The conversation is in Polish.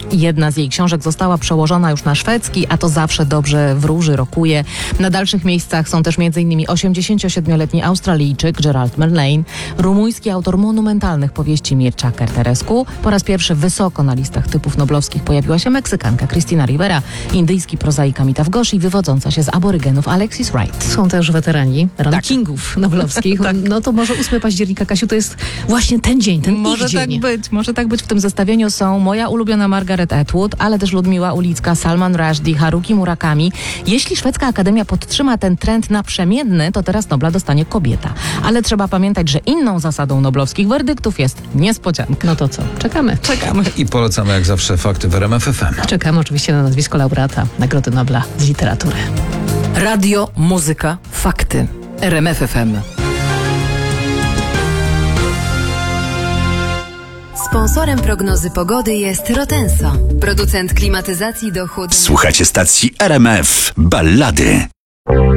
Jedna z jej książek została przełożona już na szwedzki, a to zawsze dobrze wróży, rokuje. Na dalszych miejscach są też m.in. 87-letni Australijczyk Gerald Merlin, rumuński autor monumentalnych powieści Mircea Cărtărescu. Po raz pierwszy wysoko na listach typów noblowskich pojawiła się Meksykanka Cristina Rivera, indyjski prozaik Amitav Ghosh i wywodząca się z aborygenów Alexis Wright. Są też weterani rankingów noblowskich. Tak. No to może 8 października, Kasiu, to jest właśnie ten dzień, ten Może ich dzień. Może tak być. W tym zestawieniu są moja ulubiona Margaret Atwood, ale też Ludmiła Ulicka, Salman Rushdie, Haruki Murakami. Jeśli Szwedzka Akademia podtrzyma ten trend naprzemienny, to teraz Nobla dostanie kobieta. Ale trzeba pamiętać, że inną zasadą noblowskich werdyktów jest niespodzianka. No to co? Czekamy. I polecamy jak zawsze fakty w RMF FM. Czekamy oczywiście na nazwisko laureata Nagrody Nobla z literatury. Radio, muzyka, fakty. RMF FM. Sponsorem prognozy pogody jest Rotenso, producent klimatyzacji do chłodni. Słuchacie stacji RMF Ballady.